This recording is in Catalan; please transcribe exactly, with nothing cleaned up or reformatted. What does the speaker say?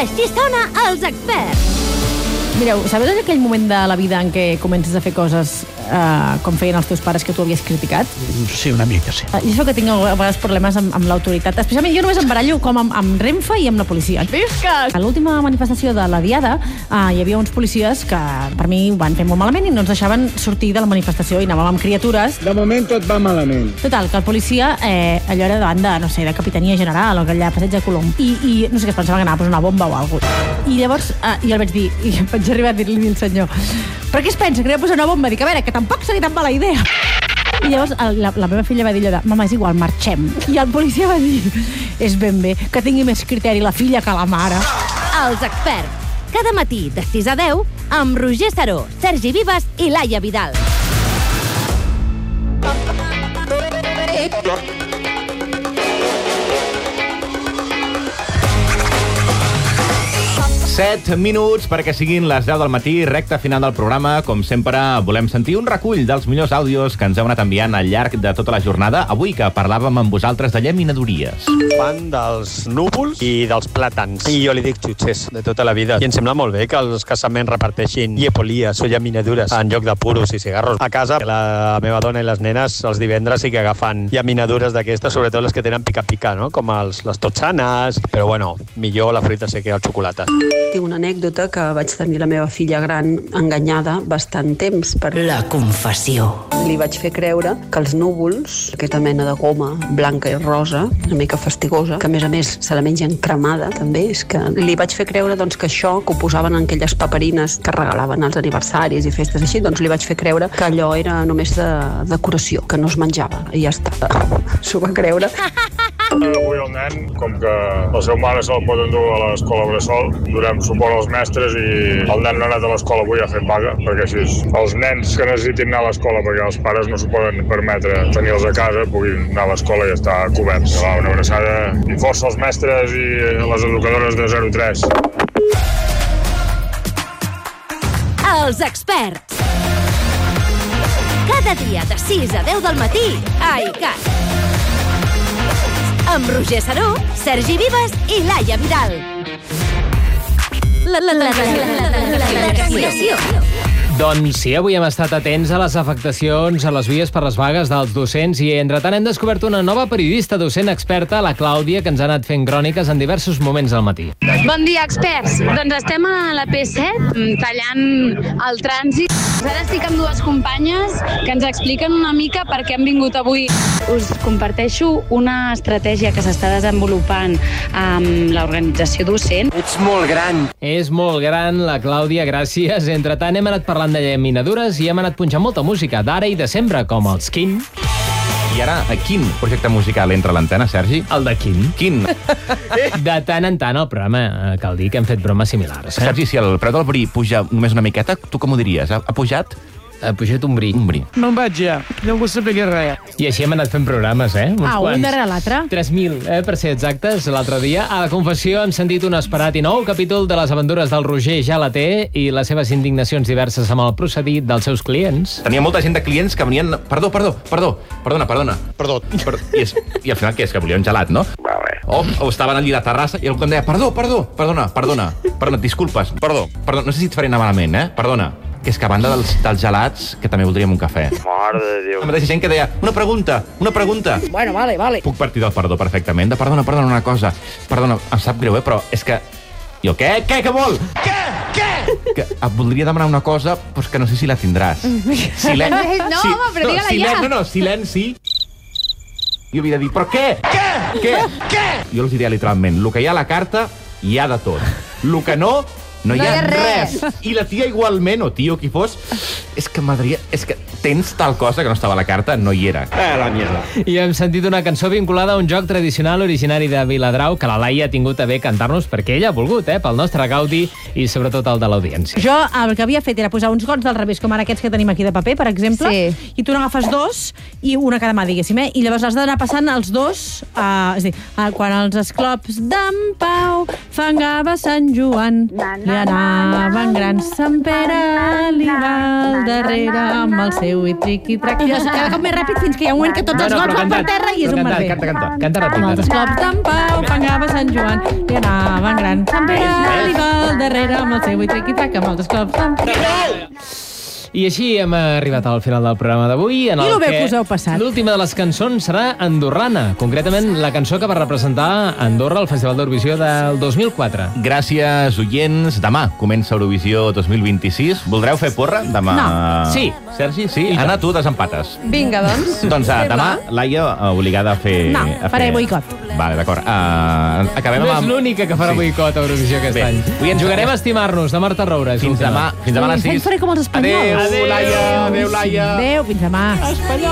Així sona Els Experts. Mireu, sabeu aquell moment de la vida en què comences a fer coses eh, com feien els teus pares que tu havies criticat? Sí, una mica, sí. Eh, jo sóc que tinc a vegades problemes amb, amb l'autoritat. Especialment jo només em barallo com amb, amb Renfe i amb la policia. Visca! A l'última manifestació de la Diada eh, hi havia uns policies que per mi ho van fer molt malament i no ens deixaven sortir de la manifestació i anàvem amb criatures. De moment tot va malament. Total, que el policia, eh, allò era davant de, no sé, de Capitania General o allà a Passeig de Colom. I, i no sé què es pensava que anava a posar una bomba o alguna cosa. I llavors eh, jo el vaig dir, i vaig arribar a dir-li al senyor, per què es pensa que anava a posar una bomba? Dic, a veure, que tampoc seria tan mala idea. I llavors la, la meva filla va dir allò de, mama, és igual, marxem. I el policia va dir, és ben bé, que tingui més criteri la filla que la mare. Els Experts. Cada matí de sis a deu amb Roger Saró, Sergi Vives i Laia Vidal. set minuts perquè siguin les deu del matí, recta final del programa. Com sempre, volem sentir un recull dels millors àudios que ens heu anat enviant al llarg de tota la jornada. Avui que parlàvem amb vosaltres de llaminadories. Fan dels núvols i dels plàtans. I jo li dic xutxers de tota la vida. I em sembla molt bé que els casaments reparteixin llepolies o llaminadures en lloc de puros i cigarros. A casa, la meva dona i les nenes els divendres sí que agafen llaminadures d'aquestes, sobretot les que tenen pica-pica, no? Com els, les totxanes. Però bueno, millor la fruita seca i el xocolata. Tinc una anècdota que vaig tenir la meva filla gran enganyada bastant temps. Per... La confessió. Li vaig fer creure que els núvols, aquesta mena de goma blanca i rosa, una mica fastigosa, que a més a més se la mengen cremada, també, és que li vaig fer creure doncs, que això, que ho posaven en aquelles paperines que regalaven als aniversaris i festes així, doncs li vaig fer creure que allò era només de decoració, que no es menjava, i ja està. S'ho va creure. Avui el nen, com que la seva mare se'l pot endur a l'escola bressol, donem suport als mestres i el nen no ha anat a l'escola avui a fer paga, perquè així els nens que necessitin anar a l'escola perquè els pares no s'ho poden permetre tenir-los a casa puguin anar a l'escola i estar coberts. Va, una abraçada i força als mestres i les educadores de zero tres. Els Experts. Cada dia de sis a deu del matí a ICAT. Amb Roger Saró, Sergi Vives i Laia Vidal. La, la, la, la, la, la, la, la, Doncs sí, avui hem estat atents a les afectacions a les vies per les vagues dels docents i entretant hem descobert una nova periodista docent experta, la Clàudia, que ens ha anat fent cròniques en diversos moments del matí. Bon dia, experts. Doncs estem a la P set, tallant el trànsit. Ara estic amb dues companyes que ens expliquen una mica per què han vingut avui. Us comparteixo una estratègia que s'està desenvolupant amb l'organització docent. Ets molt gran. És molt gran, la Clàudia, gràcies. Entretant hem anat parlant de llaminadures i hem anat punxant molta música d'ara i de sempre, com els Quin. I ara, a quin projecte musical entra a l'antena, Sergi? El de Quin. Quin? De tant en tant al programa, cal dir que hem fet bromes similars. Eh? Sergi, si el preu del bri puja només una miqueta, tu com ho diries? Ha, ha pujat? Ha pujat un bri. Un bri. Me'n vaig ja, no vull saber què res. I així hem anat fent programes, eh? Uns ah, quants. un darrere l'altre? tres mil, eh, per ser exactes, l'altre dia. A la confessió hem sentit un esperat i nou capítol de les aventures del Roger ja la té i les seves indignacions diverses amb el procedit dels seus clients. Tenia molta gent de clients que venien... Perdó, perdó, perdó, perdona, perdona. Perdó. Per... I, és... I al final què és, que volia un gelat, no? Vale. O, o estaven allí a la terrassa i algú em deia, perdó, perdó, perdona, perdona, perdona, disculpes. Perdó, perdó, no sé si et faré anar malament, eh? Perdona. Que és que a banda dels, dels gelats, que també voldríem un cafè. Mare de Déu. La mateixa gent que deia, una pregunta, una pregunta. Bueno, vale, vale. Puc partir del perdó perfectament. De perdona, perdona una cosa. Perdona, em sap greu, eh, però és que... Jo, què? Què? Què vol? Què? Què? Que et voldria demanar una cosa, però que no sé si la tindràs. Silen... No, home, però digue-la silen... ja. No, no, silenci. Jo havia de dir, però què? Què? Què? Què? Jo els diria literalment, el que hi ha a la carta, hi ha de tot. El que no... No hi ha, no hi ha res. res. I la tia igualment, o tio, qui fos, és que m'adria... És que tens tal cosa que no estava a la carta, no hi era. Eh, la mierda. I hem sentit una cançó vinculada a un joc tradicional originari de Viladrau que la Laia ha tingut a bé cantar-nos perquè ella ha volgut, eh, pel nostre gaudi i sobretot el de l'audiència. Jo el que havia fet era posar uns gots del revés, com ara aquests que tenim aquí de paper, per exemple, sí. I tu n'agafes dos i una cada mà, diguéssim, eh? I llavors has d'anar passant els dos, uh, és a dir, uh, quan els esclops d'en Pau fangava Sant Joan, li anaven grans, Sant Pere li va al darrere amb el seu i triqui-trac. I cada cop més ràpid fins que hi ha un moment que tots els cops van per terra i és un merder. Canta, canta. Canta ràpid. Amb els cops d'en Pau pengava Sant Joan i anaven gran. Sant Pere li va al darrere amb el seu i triqui-trac amb els cops d'en Pau. I així hem arribat al final del programa d'avui, en I el lo bé que que us heu passat. l'última de les cançons serà andorrana, concretament la cançó que va representar Andorra al Festival d'Eurovisió del dos mil quatre. Gràcies, oients. Demà comença Eurovisió dos mil vint-i-sis. Voldreu fer porra? Demà... No. Sí. Sergi, sí? Anna, tu desempates. Vinga, doncs. Doncs uh, demà, Laia, uh, obligada a fer... No, a fer... faré boicot. Vale, d'acord. Uh, acabem No amb... és l'única que farà Sí. boicot a Eurovisió aquest Bé, any. avui ens- Jugarem a estimar-nos, de Marta Roura. és Fins l'última. demà, fins demà a les Ui, sis. faré com els espanyols. Adéu, Laia. Adéu, Laia. Adéu, fins demà.